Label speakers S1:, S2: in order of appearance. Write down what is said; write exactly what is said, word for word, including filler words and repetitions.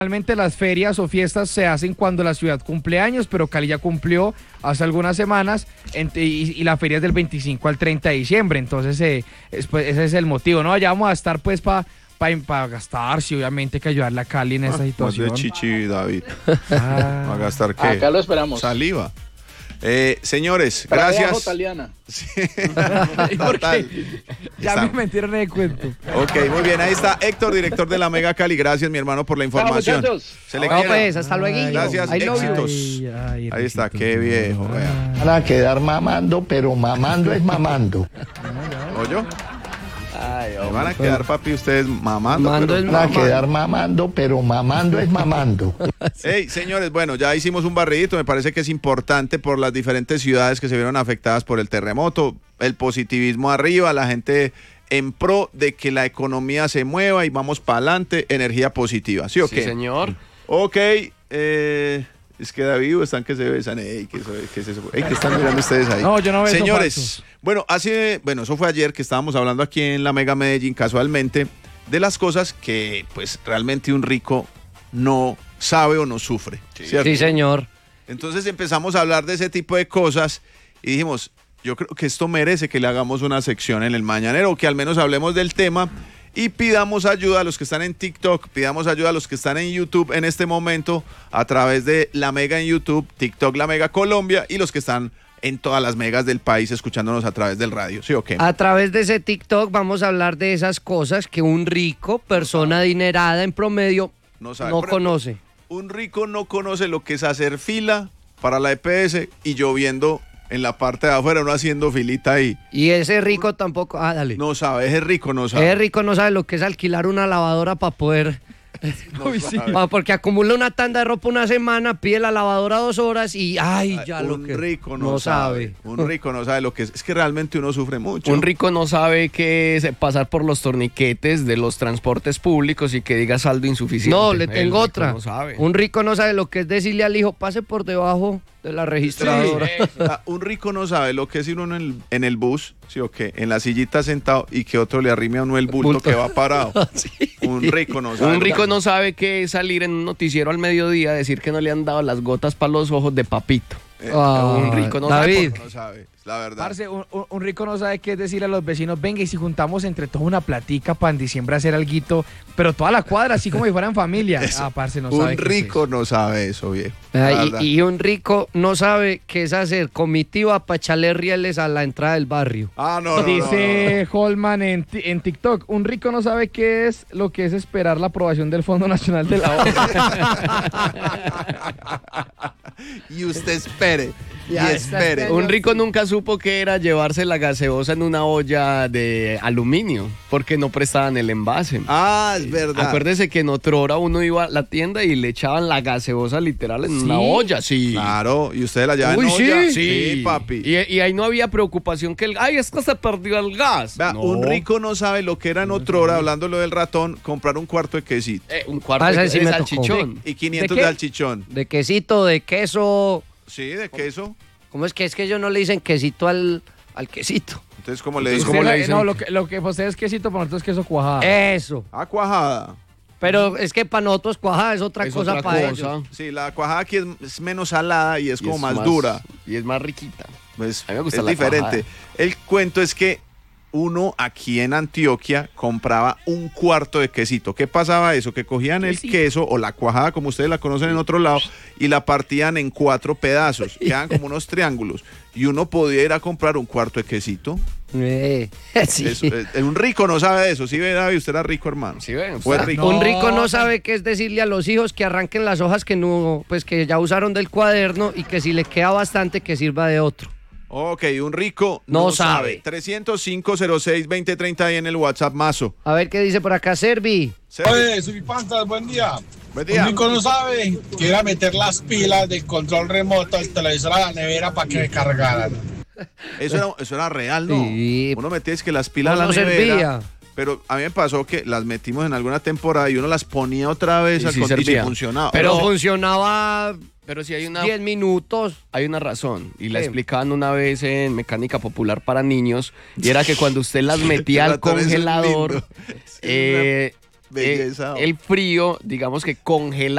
S1: Normalmente las ferias o fiestas se hacen cuando la ciudad cumple años, pero Cali ya cumplió hace algunas semanas ent- y, y la feria es del veinticinco al treinta de diciembre, entonces eh, es, pues, ese es el motivo, ¿no? Allá vamos a estar pues para pa, pa gastar, sí, obviamente que ayudarle a Cali en esa
S2: Ah,
S1: situación.
S2: Más de chichi, David.
S1: Ah.
S2: ¿Va a gastar qué?
S3: Acá lo esperamos.
S2: Saliva. Eh, señores,
S3: Para
S2: gracias.
S3: abajo, Taliana.
S2: Sí.
S1: ¿Por
S2: Total.
S1: qué? Ya
S2: Está.
S1: me metieron en el cuento.
S2: Ok, muy bien. Ahí está Héctor, director de la Mega Cali. Gracias, mi hermano, por la información.
S3: muchachos.
S2: Se le
S4: No,
S2: quiere.
S4: pues, hasta luego.
S2: Gracias,
S4: I love you.
S2: éxitos.
S1: Ay, ay,
S2: Ahí está,
S1: Enriquito.
S2: qué viejo. Vea.
S5: Van a quedar mamando, pero mamando es mamando.
S2: ¿Oyó? Me van a quedar, papi, ustedes mamando.
S4: Mamando
S2: pero-
S4: es
S5: Van a quedar mamando, pero mamando es mamando.
S2: Hey, señores, bueno, ya hicimos un barridito, me parece que es importante por las diferentes ciudades que se vieron afectadas por el terremoto, el positivismo arriba, la gente en pro de que la economía se mueva y vamos para adelante, energía positiva, ¿sí o
S6: Sí,
S2: qué?
S6: señor.
S2: Ok, eh, es que David o están que se besan, ey, ¿qué, eso- qué es eso? Ey, ¿qué están mirando ustedes ahí?
S1: No, yo no beso
S2: Señores,
S1: falsos.
S2: bueno, hace, bueno, eso fue ayer que estábamos hablando aquí en la Mega Medellín casualmente de las cosas que pues realmente un rico no sabe o no sufre, ¿cierto?
S4: Sí, señor.
S2: Entonces empezamos a hablar de ese tipo de cosas y dijimos, yo creo que esto merece que le hagamos una sección en el Mañanero, o que al menos hablemos del tema y pidamos ayuda a los que están en TikTok, pidamos ayuda a los que están en YouTube en este momento a través de La Mega en YouTube, TikTok La Mega Colombia y los que están en todas las megas del país escuchándonos a través del radio, ¿sí o qué?
S4: A través de ese TikTok vamos a hablar de esas cosas que un rico, persona adinerada en promedio,
S2: No sabe.
S4: no
S2: Por ejemplo,
S4: conoce.
S2: Un rico no conoce lo que es hacer fila para la E P S y lloviendo en la parte de afuera, uno haciendo filita ahí.
S4: Y ese rico tampoco. Ah, dale.
S2: No sabe, ese rico no sabe.
S4: Ese rico no sabe lo que es alquilar una lavadora para poder.
S2: No
S1: Uy, sí.
S2: sabe.
S4: Ah, porque acumula una tanda de ropa una semana, pide la lavadora dos horas y ay, ya lo
S2: un
S4: que
S2: rico no, sabe. Un rico no sabe lo que es. Es que realmente uno sufre mucho.
S6: Un rico no sabe qué es pasar por los torniquetes de los transportes públicos y que diga saldo insuficiente.
S4: No, le
S6: El
S4: tengo
S6: rico
S4: otra.
S6: No sabe.
S4: Un rico no sabe lo que es decirle al hijo, pase por debajo de la registradora.
S2: Ah, un rico no sabe lo que es ir uno en el, en el bus, sí o qué, en la sillita sentado y que otro le arrime a uno el bulto,
S4: Bulto.
S2: que va parado. Un rico no sabe.
S6: Un
S2: lo
S6: rico
S2: que-
S6: no sabe qué es salir en un noticiero al mediodía a decir que no le han dado las gotas para los ojos de papito.
S2: Eh,
S4: Ah,
S6: un rico no sabe
S4: David.
S2: no sabe, la verdad.
S1: Parce, un, un- un rico no sabe qué es decirle a los vecinos, venga, y si juntamos entre todos una platica para en diciembre hacer alguito, pero toda la cuadra, así como si fueran familia.
S2: Eso.
S1: Ah, parce, no sabe
S2: un
S1: qué es
S2: rico
S1: eso.
S2: no sabe eso, viejo. la
S4: Ah,
S2: verdad.
S4: y, y un rico no sabe qué es hacer comitiva para echarle rieles a la entrada del barrio.
S2: Ah, no, no, no,
S1: Dice Holman en, ti- en TikTok, un rico no sabe qué es lo que es esperar la aprobación del Fondo Nacional de la
S2: no. Y usted espere. Y
S4: Ya,
S2: espere.
S4: está-
S6: Un rico nunca supo que era llevarse la gaseosa en una olla de aluminio porque no prestaban el envase.
S2: Ah, es verdad.
S6: Acuérdese que en otra hora uno iba a la tienda y le echaban la gaseosa literal en una olla, sí.
S2: Claro, y ustedes la llevan
S6: Uy,
S2: en olla.
S6: sí.
S2: Sí, papi.
S6: Y, y ahí no había preocupación que el, ay, es que se perdió el gas.
S2: Vea,
S6: No.
S2: un rico no sabe lo que era en otra hora, hablándolo del ratón, comprar un cuarto de quesito
S6: Eh, un cuarto
S4: Ah,
S6: de,
S4: ese sí
S6: de
S4: me tocó.
S6: salchichón.
S2: y quinientos
S1: ¿De
S2: de,
S1: qué?
S2: salchichón.
S4: De quesito, de queso.
S2: Sí, de queso.
S4: ¿Cómo es que es que ellos no le dicen quesito al, al quesito?
S2: Entonces, ¿cómo le
S6: Entonces,
S2: digo?
S6: ¿cómo
S1: Usted
S6: le
S1: la-
S6: dicen?
S1: No, lo que, lo que posee es quesito, para nosotros es queso cuajada.
S4: Eso.
S2: Ah, cuajada.
S4: Pero es que para nosotros cuajada es otra
S6: Es
S4: cosa
S6: otra
S4: para
S6: cosa.
S4: ellos.
S2: Sí, la cuajada aquí es, es menos salada y es
S6: Y
S2: como
S6: es
S2: más, dura.
S6: Y es más riquita.
S2: Pues,
S6: A mí me gusta
S2: es
S6: la
S2: diferente.
S6: cuajada.
S2: El cuento es que uno aquí en Antioquia compraba un cuarto de quesito. ¿Qué pasaba eso? Que cogían el queso o la cuajada, como ustedes la conocen en otro lado, y la partían en cuatro pedazos. Quedan como unos triángulos. Y uno podía ir a comprar un cuarto de quesito.
S4: Eh, sí.
S2: Eso, eh, un rico no sabe eso. Sí, ve, David, usted era rico, hermano.
S6: Sí, ven,
S2: Fue
S6: usted-
S2: rico.
S4: Un
S1: No,
S4: rico no
S1: no.
S4: sabe qué es decirle a los hijos que arranquen las hojas que no, pues que ya usaron del cuaderno y que si le queda bastante que sirva de otro.
S2: Ok, un rico no,
S4: No
S2: sabe.
S4: sabe.
S2: trescientos cinco cero seis veinte treinta ahí en el WhatsApp Mazo.
S4: A ver qué dice por acá Servi.
S7: Oye, Subipantas, buen día.
S2: Buen día.
S7: Un rico no sabe que era meter las pilas del control remoto al televisor a la nevera para que cargaran.
S2: Eso era, eso era real, ¿no?
S4: Sí.
S2: Uno metía es que las pilas
S4: No,
S2: a la
S4: no
S2: nevera.
S4: servía.
S2: Pero a mí me pasó que las metimos en alguna temporada y uno las ponía otra vez
S6: Y
S2: al
S6: sí
S2: con- y sí
S6: servía.
S2: funcionaba.
S4: Pero
S6: Pero-
S4: funcionaba
S6: Pero si hay una,
S4: diez minutos.
S6: hay una razón, y la
S4: ¿Qué?
S6: explicaban una vez en Mecánica Popular para Niños, y era que cuando usted las metía al
S2: ratón es un
S6: congelador,
S2: lindo.
S6: eh,
S2: Belleza.
S6: el frío, digamos que congela